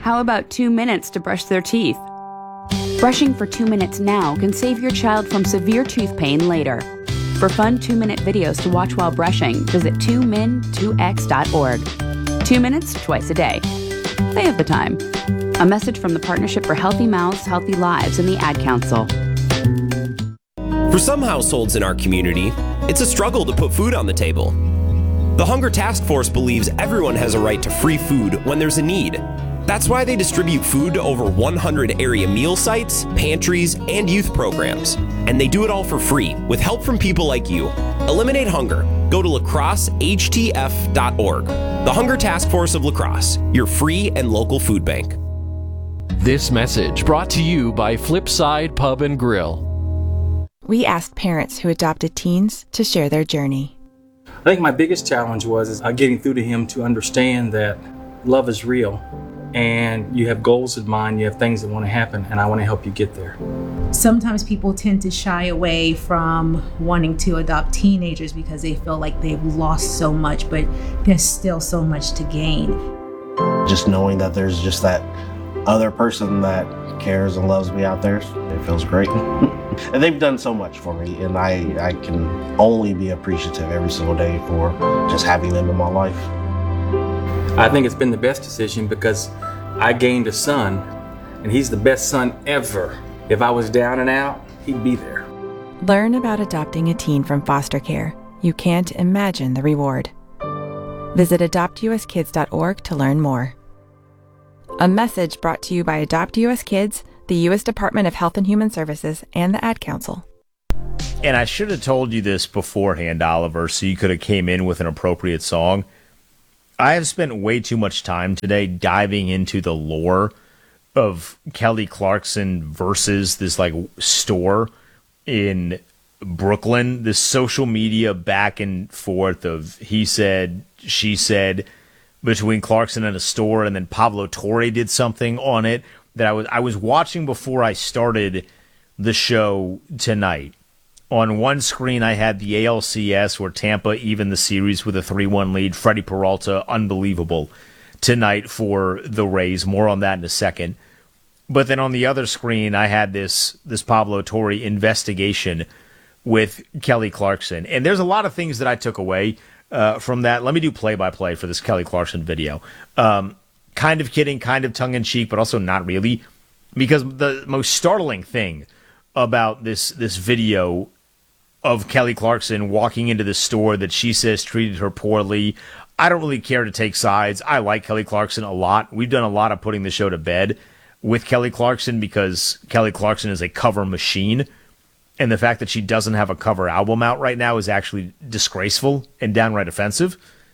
How about 2 minutes to brush their teeth? Brushing for 2 minutes now can save your child from severe tooth pain later. For fun 2-minute videos to watch while brushing, visit 2min2x.org. 2 minutes twice a day. They have the time. A message from the Partnership for Healthy Mouths, Healthy Lives and the Ad Council. For some households in our community, it's a struggle to put food on the table. The Hunger Task Force believes everyone has a right to free food when there's a need. That's why they distribute food to over 100 area meal sites, pantries, and youth programs. And they do it all for free, with help from people like you. Eliminate hunger. Go to lacrossehtf.org. The Hunger Task Force of La Crosse, your free and local food bank. This message brought to you by Flipside Pub and Grill. We asked parents who adopted teens to share their journey. I think my biggest challenge was getting through to him to understand that love is real. And you have goals in mind, you have things that want to happen, and I want to help you get there. Sometimes people tend to shy away from wanting to adopt teenagers because they feel like they've lost so much, but there's still so much to gain. Just knowing that there's just that other person that cares and loves me out there, it feels great. And they've done so much for me, and I can only be appreciative every single day for just having them in my life. I think it's been the best decision because I gained a son, and he's the best son ever. If I was down and out, he'd be there. Learn about adopting a teen from foster care. You can't imagine the reward. Visit adoptuskids.org to learn more. A message brought to you by Adopt US Kids, the U.S. Department of Health and Human Services, and the Ad Council. And I should have told you this beforehand, Oliver, so you could have came in with an appropriate song. I have spent way too much time today diving into the lore of Kelly Clarkson versus this store in Brooklyn, this social media back and forth of he said, she said between Clarkson and a store, and then Pablo Torre did something on it that I was watching before I started the show tonight. On one screen, I had the ALCS where Tampa evened the series with a 3-1 lead. Freddie Peralta, unbelievable tonight for the Rays. More on that in a second. But then on the other screen, I had this Pablo Torre investigation with Kelly Clarkson. And there's a lot of things that I took away from that. Let me do play-by-play for this Kelly Clarkson video. Kind of kidding, kind of tongue-in-cheek, but also not really. Because the most startling thing about this video of Kelly Clarkson walking into the store that she says treated her poorly. I don't really care to take sides. I like Kelly Clarkson a lot. We've done a lot of putting the show to bed with Kelly Clarkson because Kelly Clarkson is a cover machine. And the fact that she doesn't have a cover album out right now is actually disgraceful and downright offensive.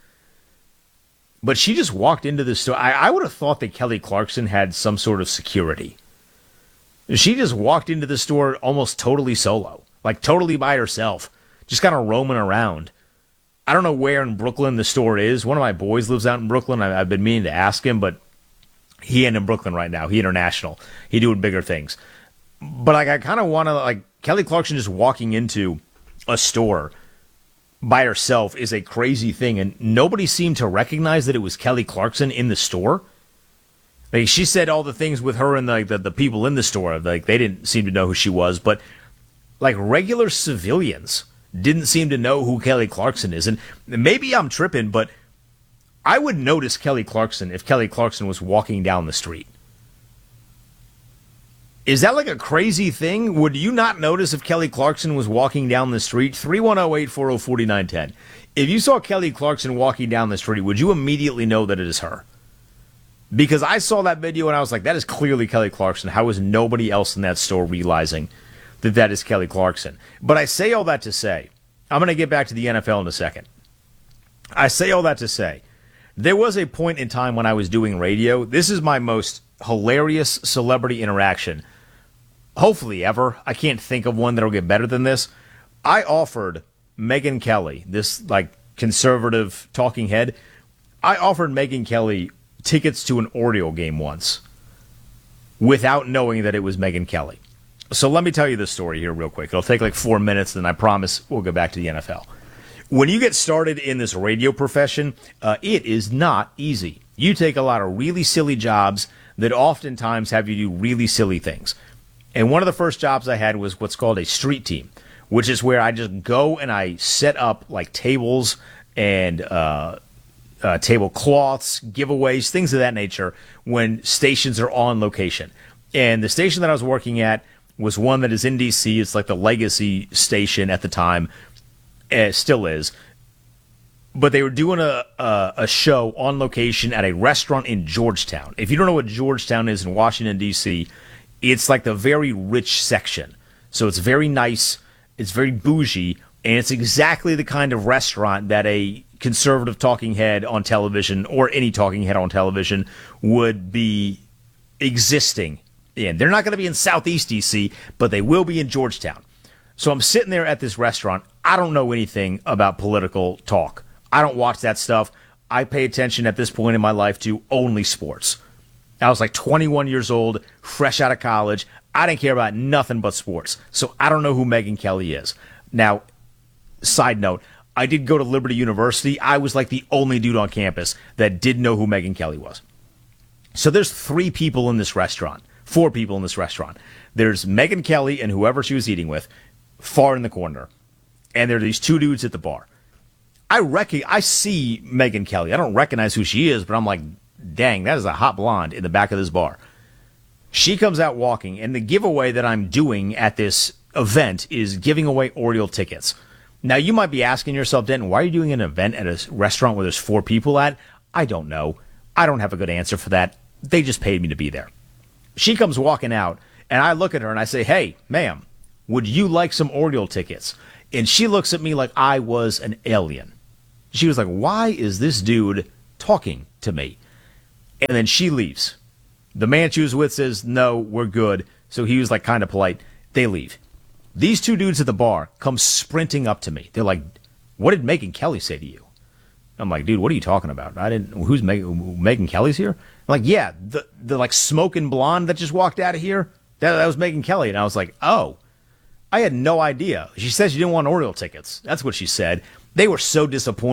But she just walked into the store. I would have thought that Kelly Clarkson had some sort of security. She just walked into the store almost totally solo. Like totally by herself, just kind of roaming around. I don't know where in Brooklyn the store is. One of my boys lives out in Brooklyn. I've been meaning to ask him, but he ain't in Brooklyn right now. He international. He doing bigger things. But I kind of want to, Kelly Clarkson just walking into a store by herself is a crazy thing, and nobody seemed to recognize that it was Kelly Clarkson in the store. She said all the things with her and the people in the store. They didn't seem to know who she was, but regular civilians didn't seem to know who Kelly Clarkson is. And maybe I'm tripping, but I would notice Kelly Clarkson if Kelly Clarkson was walking down the street. Is that a crazy thing? Would you not notice if Kelly Clarkson was walking down the street? 310-840-4910. If you saw Kelly Clarkson walking down the street, would you immediately know that it is her? Because I saw that video and I was like, that is clearly Kelly Clarkson. How is nobody else in that store realizing that is Kelly Clarkson? But I say all that to say, I'm going to get back to the NFL in a second. I say all that to say, there was a point in time when I was doing radio. This is my most hilarious celebrity interaction, hopefully ever. I can't think of one that'll get better than this. I offered Megyn Kelly, this conservative talking head, I offered Megyn Kelly tickets to an Oriole game once without knowing that it was Megyn Kelly. So let me tell you this story here real quick. It'll take 4 minutes, and I promise we'll go back to the NFL. When you get started in this radio profession, it is not easy. You take a lot of really silly jobs that oftentimes have you do really silly things. And one of the first jobs I had was what's called a street team, which is where I just go and I set up like tables and tablecloths, giveaways, things of that nature when stations are on location. And the station that I was working at was one that is in D.C. It's like the legacy station at the time. It still is. But they were doing a show on location at a restaurant in Georgetown. If you don't know what Georgetown is in Washington, D.C., it's like the very rich section. So it's very nice, it's very bougie, and it's exactly the kind of restaurant that a conservative talking head on television or any talking head on television would be existing in. They're not going to be in Southeast D.C., but they will be in Georgetown. So I'm sitting there at this restaurant. I don't know anything about political talk. I don't watch that stuff. I pay attention at this point in my life to only sports. I was like 21 years old, fresh out of college. I didn't care about nothing but sports. So I don't know who Megyn Kelly is. Now, side note, I did go to Liberty University. I was like the only dude on campus that didn't know who Megyn Kelly was. So there's 4 people in this restaurant. There's Megyn Kelly and whoever she was eating with, far in the corner. And there are these 2 dudes at the bar. I see Megyn Kelly. I don't recognize who she is, but I'm like, dang, that is a hot blonde in the back of this bar. She comes out walking, and the giveaway that I'm doing at this event is giving away Oriole tickets. Now, you might be asking yourself, Denton, why are you doing an event at a restaurant where there's 4 people at? I don't know. I don't have a good answer for that. They just paid me to be there. She comes walking out, and I look at her and I say, hey, ma'am, would you like some Oriole tickets? And she looks at me like I was an alien. She was like, why is this dude talking to me? And then she leaves. The man she was with says, no, we're good. So he was like kind of polite. They leave. These 2 dudes at the bar come sprinting up to me. They're like, what did Megyn Kelly say to you? I'm like, dude, what are you talking about? Who's Megyn Kelly's here? I'm like, yeah, the like smoking blonde that just walked out of here. That was Megyn Kelly. And I was like, oh, I had no idea. She said she didn't want Oriole tickets. That's what she said. They were so disappointed.